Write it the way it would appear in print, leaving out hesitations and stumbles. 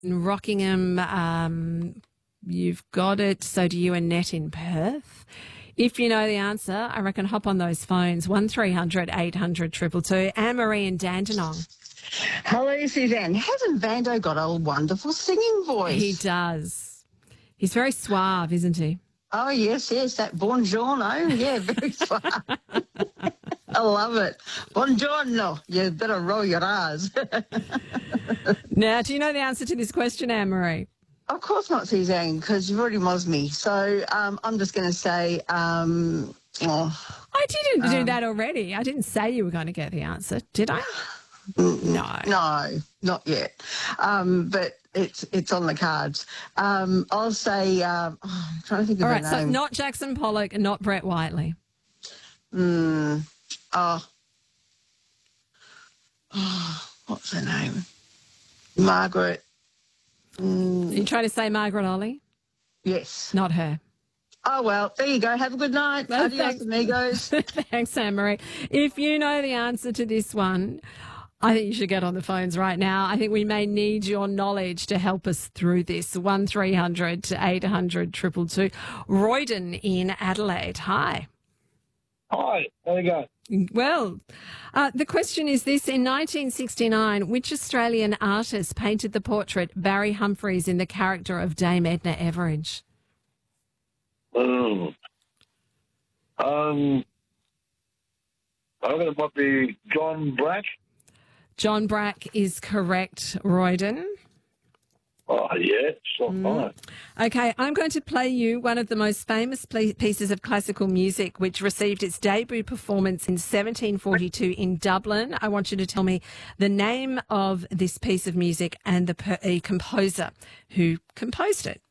Rockingham, you've got it. So do you, Annette in Perth. If you know the answer, I reckon hop on those phones, 1300 800 222. Anne-Marie in Dandenong. Hello, Suzanne. Hasn't Vando got a wonderful singing voice? He does. He's very suave, isn't he? Oh, yes, that buongiorno. Yeah, very suave. I love it. Buongiorno. You better roll your R's. Now, do you know the answer to this question, Anne-Marie? Of course not, Suzanne, because you've already mozzed me. So I'm just going to say, I didn't do that already. I didn't say you were going to get the answer, did I? No, not yet. But it's on the cards. I'll say, I'm trying to think of All a right, name. so not Jackson Pollock and not Brett Whiteley. What's her name? Margaret. You trying to say Margaret Ollie? Yes. Not her. Oh, well, there you go. Have a good night. Well, Adios, amigos. Thanks, Anne-Marie. If you know the answer to this one, I think you should get on the phones right now. I think we may need your knowledge to help us through this. 1300 800 222. Royden in Adelaide. Hi. Hi, how you going? Well, the question is this. In 1969, which Australian artist painted the portrait Barry Humphries in the character of Dame Edna Everage? I think it might be John Brack. John Brack is correct, Royden. Oh, yeah, fine. Okay, I'm going to play you one of the most famous pieces of classical music, which received its debut performance in 1742 in Dublin. I want you to tell me the name of this piece of music and the composer who composed it.